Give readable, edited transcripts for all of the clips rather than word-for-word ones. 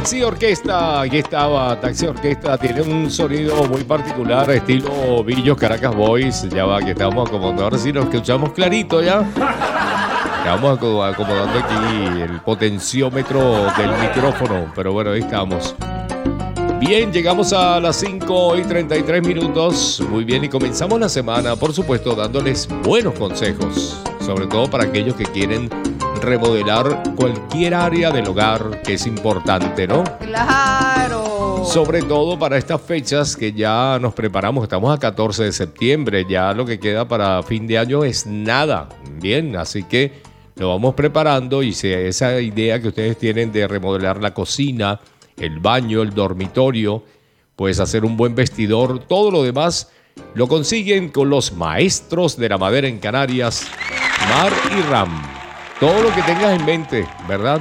Taxi Orquesta, aquí estaba. Taxi Orquesta tiene un sonido muy particular, estilo Billos Caracas Boys. Ya va, que estamos acomodando. Ahora sí nos escuchamos clarito ya. Estamos acomodando aquí el potenciómetro del micrófono, pero bueno, ahí estamos. Bien, llegamos a las 5:33. Muy bien, y comenzamos la semana, por supuesto, dándoles buenos consejos, sobre todo para aquellos que quieren remodelar cualquier área del hogar, que es importante, ¿no? ¡Claro! Sobre todo para estas fechas que ya nos preparamos. Estamos a 14 de septiembre, ya lo que queda para fin de año es nada. Bien, así que lo vamos preparando, y si esa idea que ustedes tienen de remodelar la cocina, el baño, el dormitorio, pues hacer un buen vestidor, todo lo demás lo consiguen con los maestros de la madera en Canarias, Mar y Ram. Todo lo que tengas en mente, ¿verdad?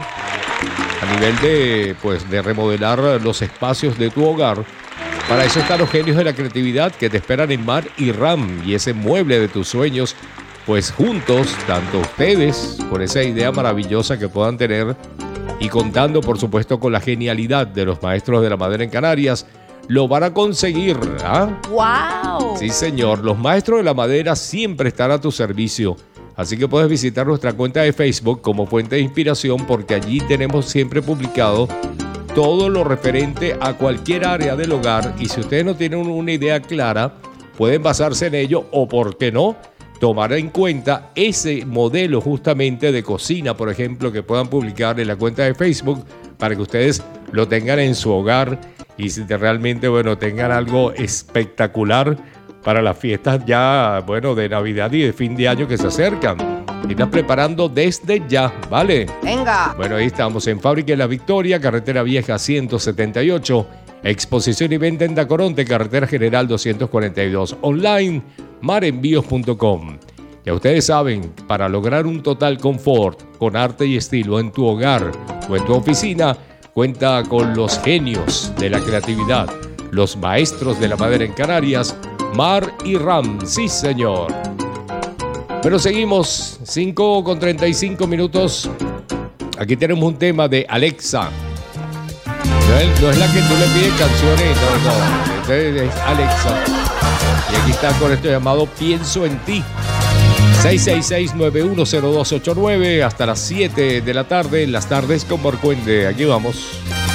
A nivel de remodelar los espacios de tu hogar. Para eso están los genios de la creatividad que te esperan en Mar y Ram, y ese mueble de tus sueños, pues juntos, tanto ustedes, con esa idea maravillosa que puedan tener, y contando, por supuesto, con la genialidad de los maestros de la madera en Canarias, lo van a conseguir. ¿Ah? ¡Wow! Sí, señor. Los maestros de la madera siempre están a tu servicio. Así que puedes visitar nuestra cuenta de Facebook como Fuente de Inspiración, porque allí tenemos siempre publicado todo lo referente a cualquier área del hogar. Y si ustedes no tienen una idea clara, pueden basarse en ello, o, ¿por qué no?, tomar en cuenta ese modelo justamente de cocina, por ejemplo, que puedan publicar en la cuenta de Facebook, para que ustedes lo tengan en su hogar y si realmente, tengan algo espectacular para las fiestas ya, de Navidad y de fin de año que se acercan. Irlas preparando desde ya, ¿vale? ¡Venga! Bueno, ahí estamos en Fábrica de la Victoria, Carretera Vieja 178, exposición y venta en Dacoronte, Carretera General 242, online marenvíos.com. Ya ustedes saben, para lograr un total confort con arte y estilo en tu hogar o en tu oficina, cuenta con los genios de la creatividad, los maestros de la madera en Canarias, Mar y Ram. Sí, señor. Pero seguimos, 5:35. Aquí tenemos un tema de Alexa. No es la que tú le pides canciones, no. Es Alexa. Y aquí está con esto llamado Pienso en ti. 666-910289 hasta las 7 de la tarde, en las tardes con Morcuende. Aquí vamos.